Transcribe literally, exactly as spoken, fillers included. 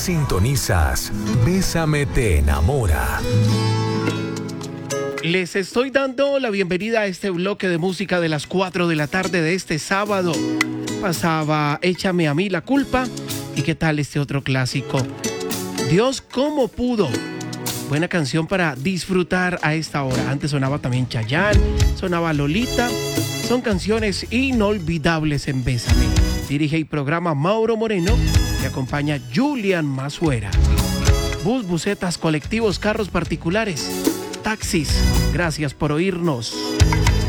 Sintonizas Bésame te enamora. Les estoy dando la bienvenida a este bloque de música de las cuatro de la tarde de este sábado. Pasaba Échame a mí la culpa. ¿Y qué tal este otro clásico? Dios cómo pudo. Buena canción para disfrutar a esta hora. Antes sonaba también Chayanne, sonaba Lolita. Son canciones inolvidables en Bésame. Dirige y programa Mauro Moreno y acompaña Julian Mazuera. Bus, busetas, colectivos, carros particulares, taxis. Gracias por oírnos.